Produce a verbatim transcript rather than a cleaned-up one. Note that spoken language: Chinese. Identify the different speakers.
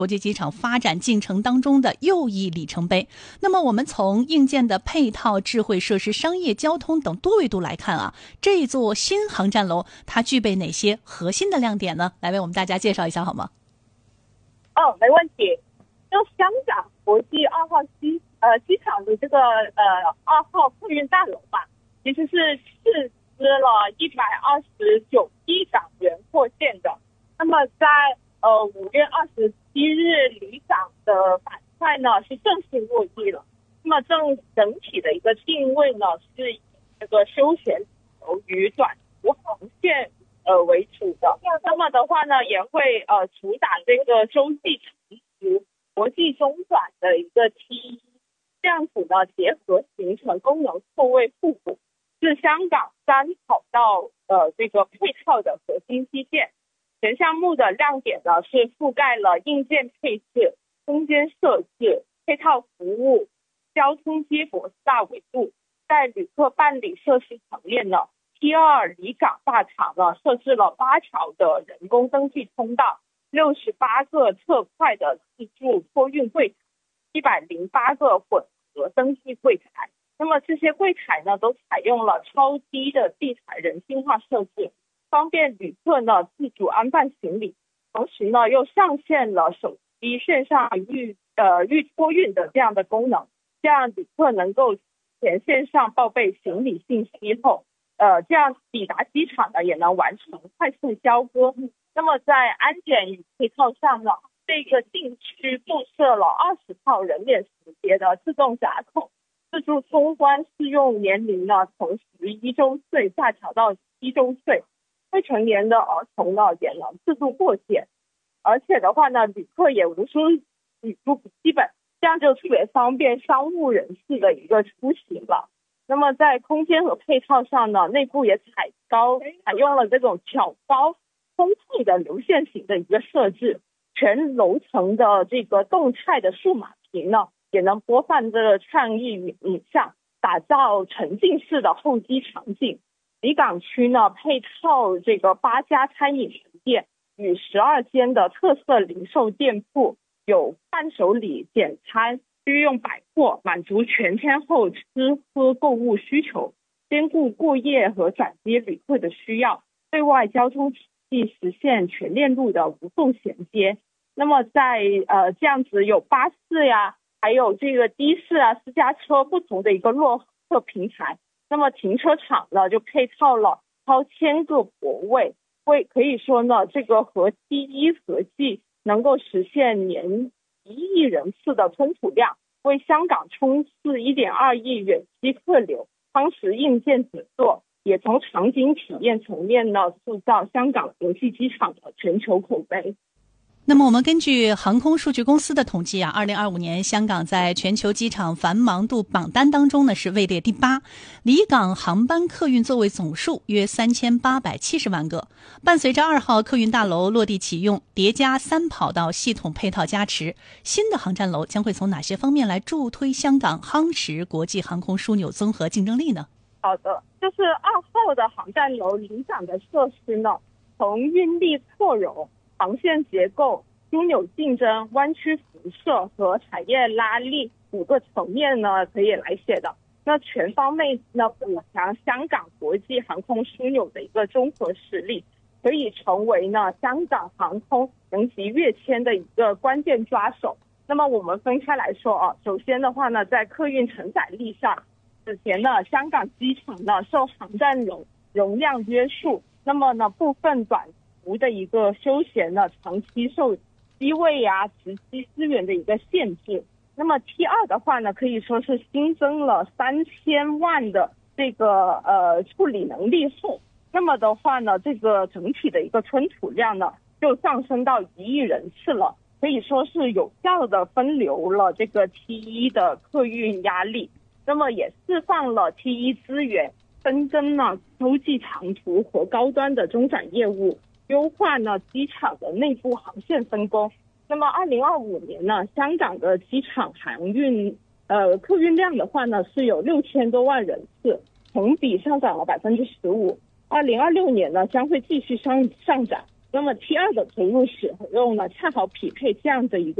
Speaker 1: 国际机场发展进程当中的又一里程碑。那么我们从硬件的配套、智慧设施、商业、交通等多维度来看啊，这座新航站楼它具备哪些核心的亮点呢？来为我们大家介绍一下好吗？
Speaker 2: 哦，没问题。就香港国际二号机呃机场的这个呃二号客运大楼吧，其实是斥资了一百二十九亿港元扩建的。那么在呃五月二十七日离港的板块呢是正式落地了。那么正整体的一个定位呢是以这个休闲游与短途航线呃为主的。那么的话呢也会呃主打这个洲际长途、国际中转的一个 T 一， 这样子呢结合形成功能错位互补，是香港三跑道呃这个配套的核心基建。全项目的亮点呢是覆盖了硬件配置、空间设置、配套服务、交通接驳四大维度。在旅客办理设施层面呢 ，T 二 离港大场呢设置了八条的人工登记通道，六十八个特快的自助托运柜台，一百零八个混合登记柜台。那么这些柜台呢都采用了超低的地台人性化设置，方便旅客呢自主安放行李，同时呢又上线了手机线上预呃预托运的这样的功能，这样旅客能够前线上报备行李信息后，呃这样抵达机场呢也能完成快速交割。那么在安检与配套上呢，这个禁区布设了二十套人脸识别的自动闸口，自助通关适用年龄呢从十一周岁下调到七周岁。未成年的儿童呢也能自助过检，而且的话呢，旅客也无需旅途笔记本，这样就特别方便商务人士的一个出行了。那么在空间和配套上呢，内部也采高采用了这种较高丰沛的流线型的一个设置，全楼层的这个动态的数码屏呢，也能播放这个创意影像，打造沉浸式的候机场景。离港区呢配套这个八家餐饮门店与十二间的特色零售店铺，有伴手礼、简餐、日用百货，满足全天候吃喝购物需求，兼顾过夜和转接旅客的需要，对外交通体系实现全链路的无缝衔接。那么在呃这样子有巴士呀，还有这个的士啊、私家车不同的一个落客平台。那么停车场呢就配套了超千个泊位，会可以说呢这个和 T 一合计能够实现年一亿人次的吞吐量，为香港冲刺 一点二亿远期客流，夯实硬件底座，也从场景体验层面呢塑造香港国际机场的全球口碑。
Speaker 1: 那么我们根据航空数据公司的统计啊，二零二五年香港在全球机场繁忙度榜单当中呢是位列第八，离港航班客运座位总数约三千八百七十万个。伴随着二号客运大楼落地启用，叠加三跑道系统配套加持，新的航站楼将会从哪些方面来助推香港夯实国际航空枢纽综合竞争力呢？
Speaker 2: 好的，就是二号的航站楼离港的设施呢，从运力扩容、航线结构、枢纽竞争、湾区辐射和产业拉力五个层面呢可以来写的。那全方位呢补强香港国际航空枢纽的一个综合实力，可以成为呢香港航空能级跃迁的一个关键抓手。那么我们分开来说啊，首先的话呢，在客运承载力上，此前呢香港机场呢受航站楼容量约束，那么呢部分短途的一个休闲呢长期受机位啊、值机资源的一个限制。那么 T 二 的话呢，可以说是新增了三千万的这个呃处理能力后，那么的话呢，这个整体的一个吞吐量呢就上升到一亿人次了，可以说是有效的分流了这个 T 一 的客运压力，那么也释放了 T 一 资源，深耕呢洲际长途和高端的中转业务，优化呢机场的内部航线分工。那么二零二五年呢，香港的机场航运呃客运量的话呢是有六千多万人次，同比上涨了百分之十五。二零二六年呢将会继续上上涨。 那么 T 二的投入使用呢，恰好匹配这样的一个